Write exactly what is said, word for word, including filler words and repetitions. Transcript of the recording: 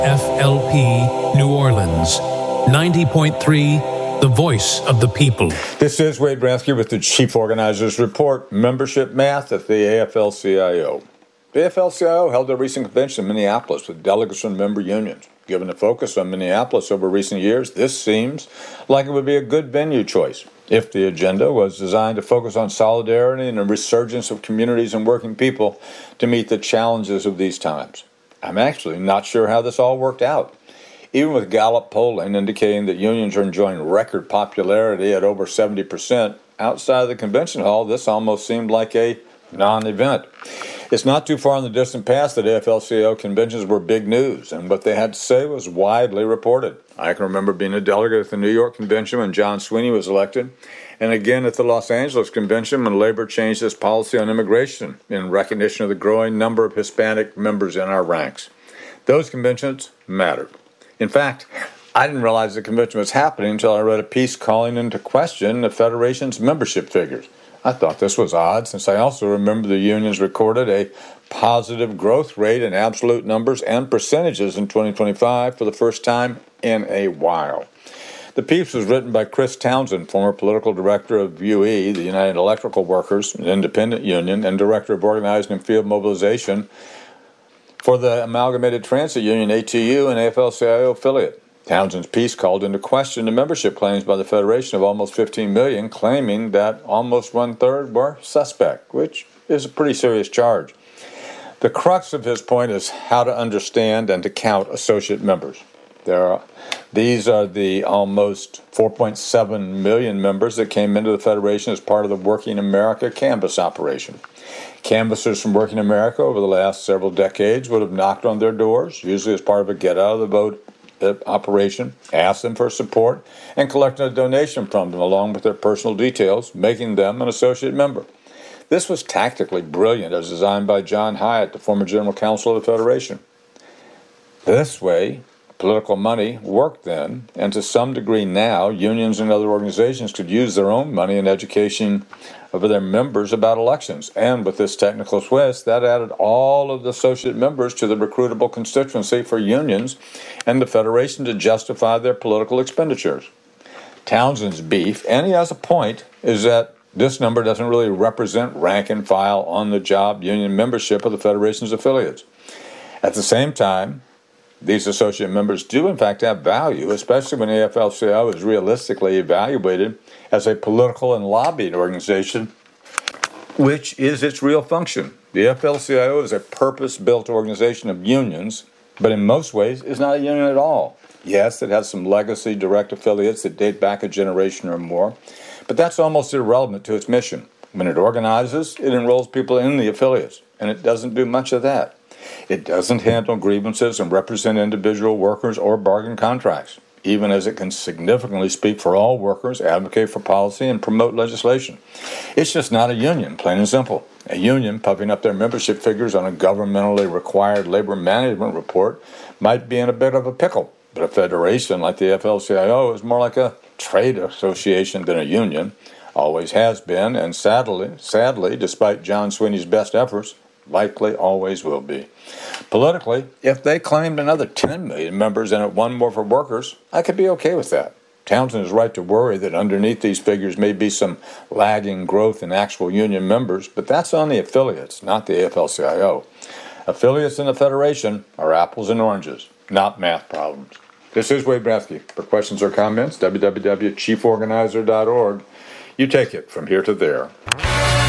F L P New Orleans, ninety point three, the voice of the people. This is Wade Bransky with the Chief Organizers Report, membership math at the A F L C I O. The A F L C I O held a recent convention in Minneapolis with delegates from member unions. Given the focus on Minneapolis over recent years, this seems like it would be a good venue choice if the agenda was designed to focus on solidarity and a resurgence of communities and working people to meet the challenges of these times. I'm actually not sure how this all worked out. Even with Gallup polling indicating that unions are enjoying record popularity at over seventy percent, outside of the convention hall, this almost seemed like a non-event. It's not too far in the distant past that A F L C I O conventions were big news, and what they had to say was widely reported. I can remember being a delegate at the New York convention when John Sweeney was elected, and again at the Los Angeles convention when Labor changed its policy on immigration in recognition of the growing number of Hispanic members in our ranks. Those conventions mattered. In fact, I didn't realize the convention was happening until I read a piece calling into question the Federation's membership figures. I thought this was odd, since I also remember the unions recorded a positive growth rate in absolute numbers and percentages in twenty twenty-five for the first time in a while. The piece was written by Chris Townsend, former political director of U E, the United Electrical Workers, an independent union, and director of organizing and field mobilization for the Amalgamated Transit Union, A T U, and A F L C I O affiliate. Townsend's piece called into question the membership claims by the Federation of almost fifteen million, claiming that almost one-third were suspect, which is a pretty serious charge. The crux of his point is how to understand and to count associate members. There are, these are the almost four point seven million members that came into the Federation as part of the Working America Canvas operation. Canvassers from Working America over the last several decades would have knocked on their doors, usually as part of a get-out-of-the-vote operation, asked them for support, and collected a donation from them along with their personal details, making them an associate member. This was tactically brilliant as designed by John Hyatt, the former general counsel of the Federation. This way, political money worked then, and to some degree now, unions and other organizations could use their own money in education of their members about elections. And with this technical twist, that added all of the associate members to the recruitable constituency for unions and the Federation to justify their political expenditures. Townsend's beef, and he has a point, is that this number doesn't really represent rank and file on-the-job union membership of the Federation's affiliates. At the same time, these associate members do in fact have value, especially when A F L C I O is realistically evaluated as a political and lobbying organization, which is its real function. The A F L C I O is a purpose-built organization of unions, but in most ways is not a union at all. Yes, it has some legacy direct affiliates that date back a generation or more, but that's almost irrelevant to its mission. When it organizes, it enrolls people in the affiliates, and it doesn't do much of that. It doesn't handle grievances and represent individual workers or bargain contracts, even as it can significantly speak for all workers, advocate for policy, and promote legislation. It's just not a union, plain and simple. A union puffing up their membership figures on a governmentally required labor management report might be in a bit of a pickle, but a federation like the A F L C I O is more like a trade association than a union, always has been, and sadly, sadly, despite John Sweeney's best efforts, likely always will be. Politically, if they claimed another ten million members and it won more for workers, I could be okay with that. Townsend is right to worry that underneath these figures may be some lagging growth in actual union members, but that's on the affiliates, not the A F L C I O. Affiliates in the Federation are apples and oranges, not math problems. This is Wade Bransky. For questions or comments, w w w dot chief organizer dot org. You take it from here to there.